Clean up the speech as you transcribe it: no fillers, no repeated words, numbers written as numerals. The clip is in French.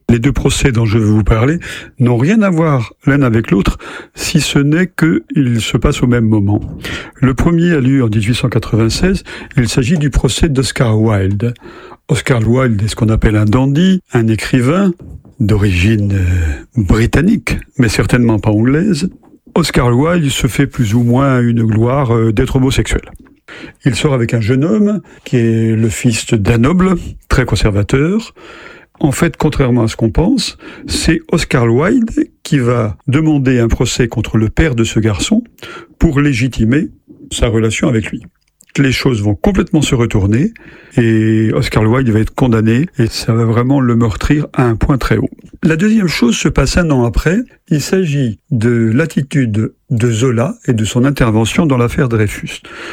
Les deux procès dont je vais vous parler n'ont rien à voir l'un avec l'autre, si ce n'est qu'ils se passent au même moment. Le premier a lieu en 1896, il s'agit du procès d'Oscar Wilde. Oscar Wilde est ce qu'on appelle un dandy, un écrivain d'origine britannique, mais certainement pas anglaise. Oscar Wilde se fait plus ou moins une gloire d'être homosexuel. Il sort avec un jeune homme qui est le fils d'un noble, très conservateur. En fait, contrairement à ce qu'on pense, c'est Oscar Wilde qui va demander un procès contre le père de ce garçon pour légitimer sa relation avec lui. Les choses vont complètement se retourner et Oscar Wilde va être condamné et ça va vraiment le meurtrir à un point très haut. La deuxième chose se passe 1 an après. Il s'agit de l'attitude de Zola et de son intervention dans l'affaire Dreyfus.